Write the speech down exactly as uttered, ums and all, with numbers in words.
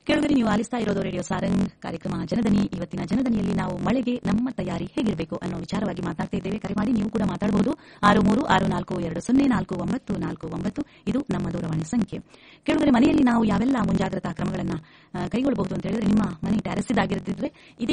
ಕೇಳುಗರೆ, ನೀವು ಆಲಿಸ್ತಾ ಇರೋದು ರೇಡಿಯೋ ಸಾರಂಗ್ ಕಾರ್ಯಕ್ರಮ ಜನದನಿ. ಇವತ್ತಿನ ಜನದನಿಯಲ್ಲಿ ನಾವು ಮಳೆಗೆ ನಮ್ಮ ತಯಾರಿ ಹೇಗಿರಬೇಕು ಅನ್ನೋ ವಿಚಾರವಾಗಿ ಮಾತಾಡ್ತಾ ಇದ್ದೇವೆ. ಕರೆ ಮಾಡಿ ನೀವು ಕೂಡ ಮಾತಾಡಬಹುದು. ಆರು ಮೂರು ಆರು ನಾಲ್ಕು ಎರಡು ಸೊನ್ನೆ ನಾಲ್ಕು ಒಂಬತ್ತು ನಾಲ್ಕು ಒಂಬತ್ತು ಇದು ನಮ್ಮ ದೂರವಾಣಿ ಸಂಖ್ಯೆ. ಕೇಳುಗರೆ, ಮನೆಯಲ್ಲಿ ನಾವು ಯಾವೆಲ್ಲ ಮುಂಜಾಗ್ರತಾ ಕ್ರಮಗಳನ್ನ ಕೈಗೊಳ್ಳಬಹುದು ಅಂತ ಹೇಳಿದ್ರೆ, ನಿಮ್ಮ ಮನೆ ಟ್ಯಾರೆಸ್ ಆಗಿರದಿದ್ರೆ ಇದೇ